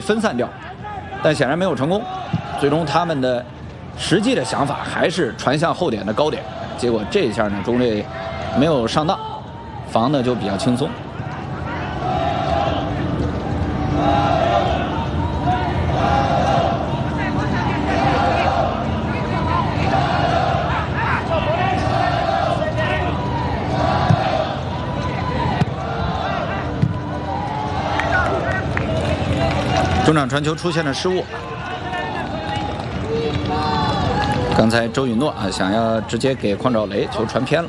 分散掉，但显然没有成功。最终他们的实际的想法还是传向后点的高点，结果这一下呢，中队没有上当，防的就比较轻松。中场传球出现了失误，刚才周允诺想要直接给匡兆雷，球传偏了。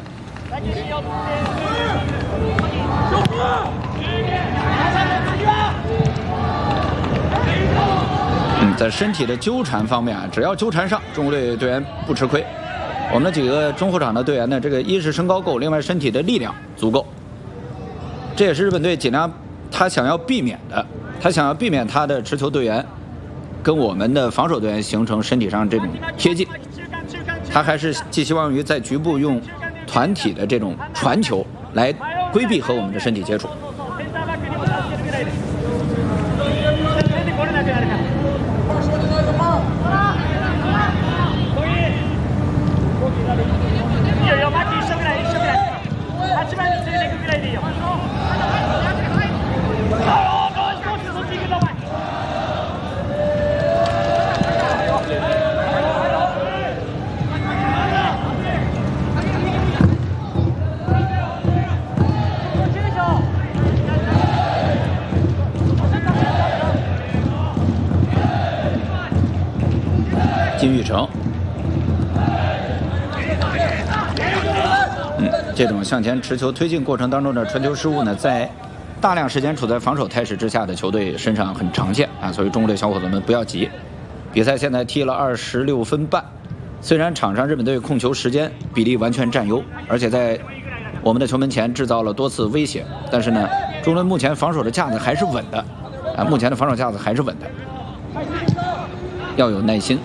在身体的纠缠方面只要纠缠上，中国队队员不吃亏。我们的几个中后场的队员呢，这个一是身高够，另外身体的力量足够，这也是日本队尽量他想要避免的。他想要避免他的持球队员跟我们的防守队员形成身体上这种贴近，他还是寄希望于在局部用团体的这种传球来规避和我们的身体接触。金玉成，这种向前持球推进过程当中的传球失误呢，在大量时间处在防守态势之下的球队身上很常见所以中国队小伙子们不要急。比赛现在踢了26分半，虽然场上日本队控球时间比例完全占优，而且在我们的球门前制造了多次威胁，但是呢，中国队目前防守的架子还是稳的目前的防守架子还是稳的，要有耐心。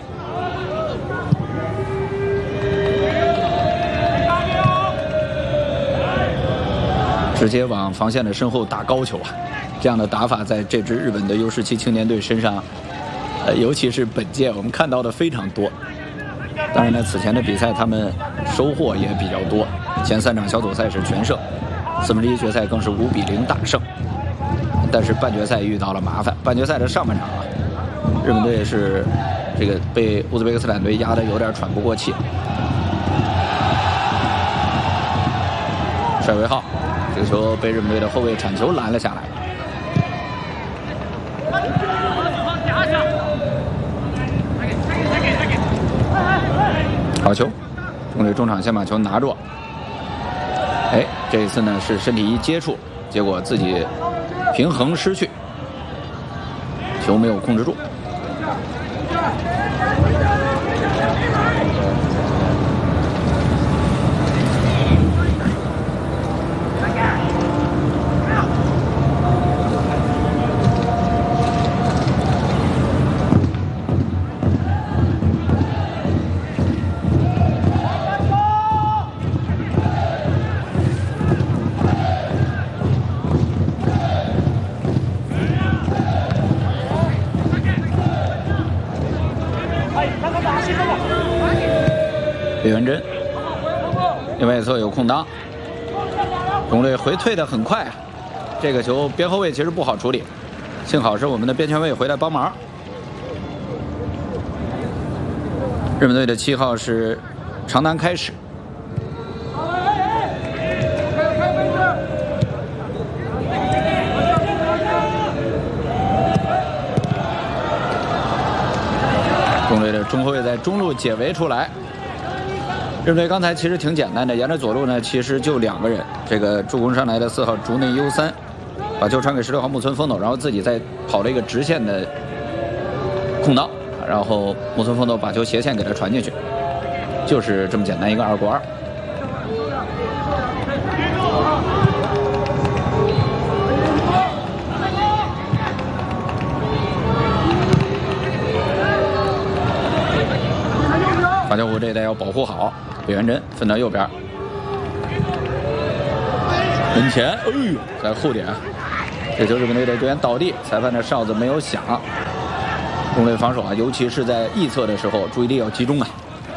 直接往防线的身后打高球这样的打法在这支日本的U17青年队身上，尤其是本届我们看到的非常多。当然呢，此前的比赛他们收获也比较多，前3场小组赛是全胜，1/4决赛更是5比0大胜。但是半决赛遇到了麻烦，半决赛的上半场日本队是这个被乌兹别克斯坦队压得有点喘不过气。帅维浩。这个球被日本队的后卫铲球拦了下来。好球，中国队中场先把球拿住。这一次呢是身体一接触，结果自己平衡失去，球没有控制住。李元珍，另外一侧有空当，中国队回退的很快这个球边后卫其实不好处理，幸好是我们的边前卫回来帮忙。日本队的7号是长南开始，中国队的中后卫在中路解围出来。日本队刚才其实挺简单的，沿着左路呢，其实就2个人，这个助攻上来的4号竹内优三，把球传给16号木村丰斗，然后自己再跑了一个直线的空当，然后木村丰斗把球斜线给他传进去，就是这么简单一个2过2。法教湖这一带要保护好，北元真分到右边，门前，在后点，这球日本队的队员倒地，裁判的哨子没有响。 中队防守啊，尤其是在翼侧的时候，注意力要集中啊。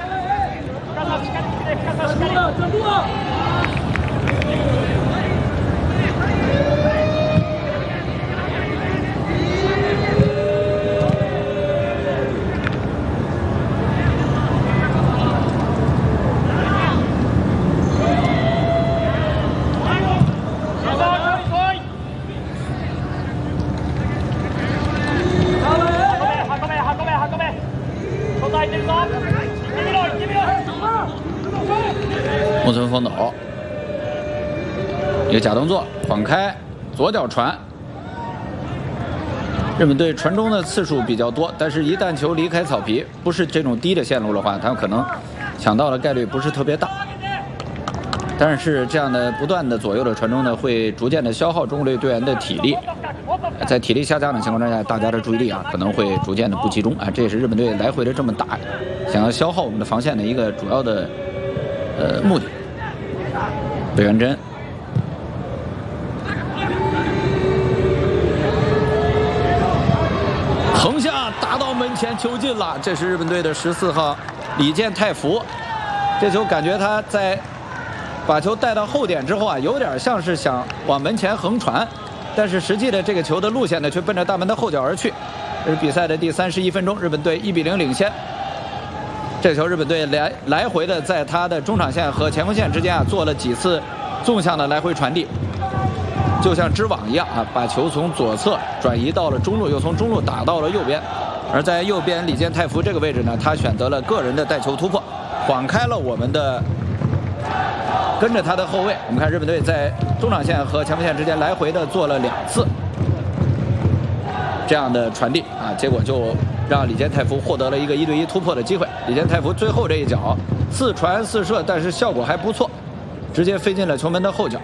木村丰斗，一个假动作，晃开，左脚传。日本队传中的次数比较多，但是一旦球离开草皮，不是这种低的线路的话，他们可能抢到的概率不是特别大。但是这样的不断的左右的传中呢，会逐渐的消耗中国队队员的体力。在体力下降的情况之下，大家的注意力啊可能会逐渐的不集中啊，这也是日本队来回的这么打，想要消耗我们的防线的一个主要的目的。北原真，横下打到门前，球进了。这是日本队的14号李健太福，这球感觉他在把球带到后点之后啊，有点像是想往门前横传，但是实际的这个球的路线呢，却奔着大门的后脚而去。这是比赛的第31分钟，日本队1比0领先。这球日本队来回的在他的中场线和前锋线之间啊，做了几次纵向的来回传递，就像织网一样啊，把球从左侧转移到了中路，又从中路打到了右边。而在右边李健太福这个位置呢，他选择了个人的带球突破，晃开了我们的跟着他的后卫。我们看日本队在中场线和前锋线之间来回的做了2次这样的传递啊，结果就让李健太福获得了一个1对1突破的机会。李健太福最后这一脚4传4射，但是效果还不错，直接飞进了球门的后脚。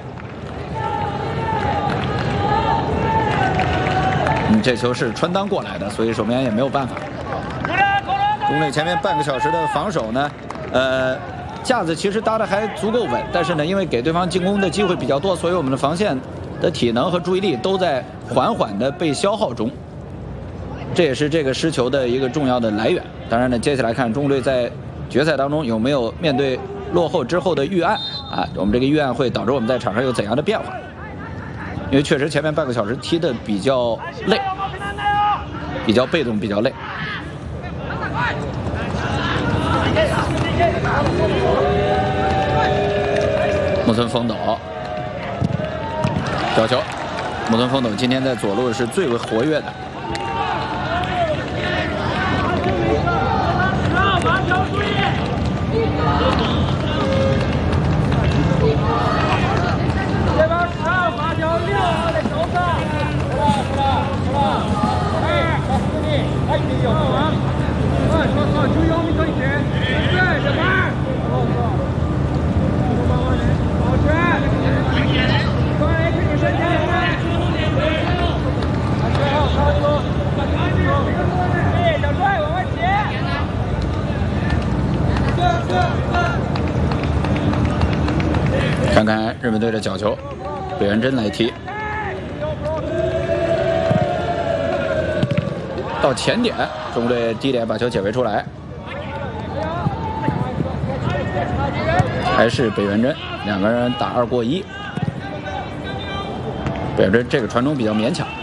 这球是穿裆过来的，所以守门员也没有办法。中队前面半个小时的防守呢，架子其实搭的还足够稳，但是呢，因为给对方进攻的机会比较多，所以我们的防线的体能和注意力都在缓缓的被消耗中。这也是这个失球的一个重要的来源。当然呢，接下来看中国队在决赛当中有没有面对落后之后的预案啊？我们这个预案会导致我们在场上有怎样的变化？因为确实前面半个小时踢得比较累，比较被动，比较累。木村丰斗吊球，木村丰斗今天在左路是最为活跃的。看看日本队的角球，北原真来踢，到前点，中国队低点把球解围出来，还是北原真2个人打2过1，北原真这个传中比较勉强。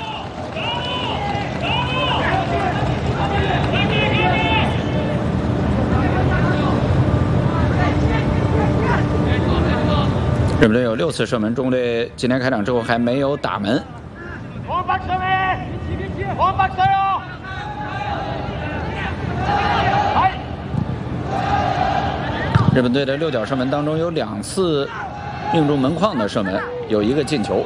日本队有6次射门，中国队今天开场之后还没有打门。日本队的6脚射门当中有2次命中门框的射门，有1个进球。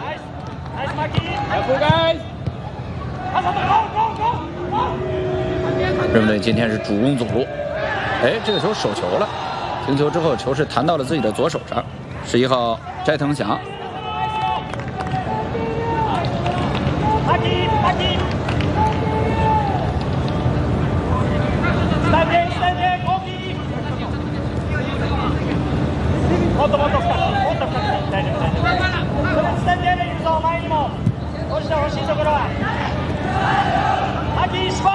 日本队今天是主攻左路，哎，这个球手球了，停球之后球是弹到了自己的左手上。11号斋藤翔，